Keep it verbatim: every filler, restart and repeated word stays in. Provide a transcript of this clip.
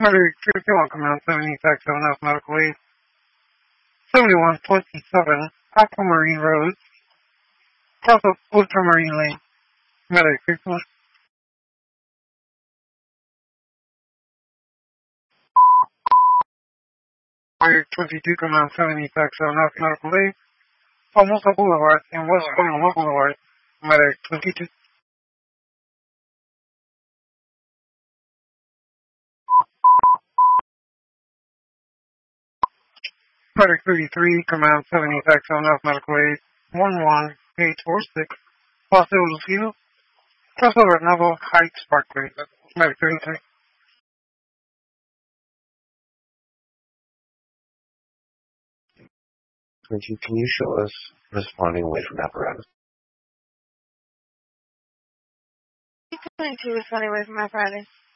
Medic fifty-one Command seventy Taxi F Medical Aid. seventy-one twenty-seven Aquamarine Road. Cross of Ultramarine Lane. Medic fifty-one. Medic twenty-two Command seventy Taxi F Medical Aid. Almost a Boulevard and West Colonial Boulevard. Medic twenty-two. Medic thirty-three Command seventy Taxi F Medical Aid. one one eight four six. Los Lucido. Crossover at Neville Heights Parkway. Medic thirty-three. Can you show us responding away from apparatus? twenty-two responding away from apparatus.